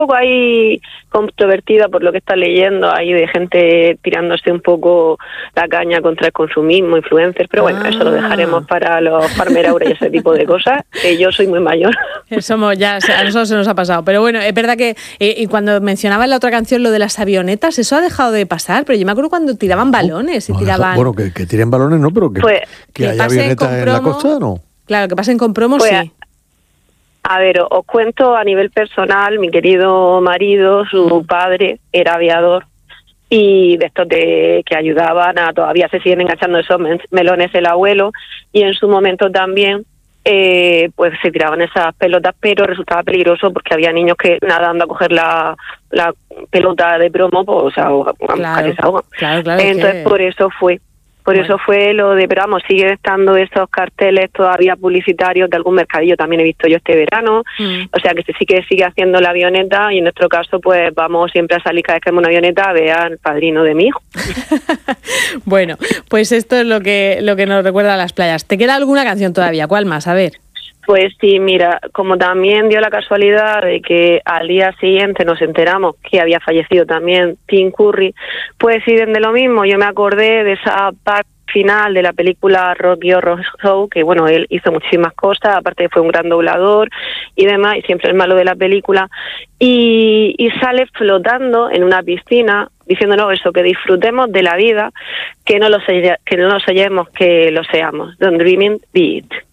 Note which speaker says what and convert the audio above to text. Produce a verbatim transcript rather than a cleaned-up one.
Speaker 1: poco ahí controvertida por lo que está leyendo ahí de gente tirándose un poco la caña contra el consumismo, influencers, pero bueno, ah. eso lo dejaremos para los farmeraura y ese tipo de cosas, que yo soy muy mayor.
Speaker 2: Somos ya, a nosotros se nos ha pasado, pero bueno, es verdad que eh, y cuando mencionaba en la otra canción lo de las avionetas, eso ha dejado de pasar, pero yo me acuerdo cuando tiraban balones y
Speaker 3: no,
Speaker 2: tiraban...
Speaker 3: Bueno, que, que tiren balones no, pero que,
Speaker 1: pues,
Speaker 3: que haya avionetas en la costa, ¿no?
Speaker 2: Claro, que pasen con promos,
Speaker 1: pues,
Speaker 2: sí.
Speaker 1: A ver, os cuento a nivel personal, mi querido marido, su padre era aviador y de estos de, que ayudaban a, todavía se siguen enganchando esos melones el abuelo, y en su momento también eh, pues se tiraban esas pelotas, pero resultaba peligroso porque había niños que nadando a coger la, la pelota de promo, pues se ahogan,
Speaker 2: claro,
Speaker 1: que se ahogan.
Speaker 2: Claro, claro,
Speaker 1: Entonces
Speaker 2: que...
Speaker 1: por eso fue. Por bueno. eso fue lo de, pero vamos, siguen estando esos carteles todavía publicitarios de algún mercadillo, también he visto yo este verano, mm. o sea que sí que sigue haciendo la avioneta, y en nuestro caso pues vamos siempre a salir cada vez que hay una avioneta a ver al padrino de mi hijo.
Speaker 2: Bueno, pues esto es lo que, lo que nos recuerda a las playas. ¿Te queda alguna canción todavía? ¿Cuál más? A ver.
Speaker 1: Pues sí, mira, como también dio la casualidad de que al día siguiente nos enteramos que había fallecido también Tim Curry, pues sí, de lo mismo, yo me acordé de esa parte final de la película Rocky Horror Show, que bueno, él hizo muchísimas cosas, aparte fue un gran doblador y demás, y siempre el malo de la película, y, y sale flotando en una piscina, diciéndonos eso, que disfrutemos de la vida, que no lo, se, que no lo sellemos, que lo seamos. Don't dreaming, be it.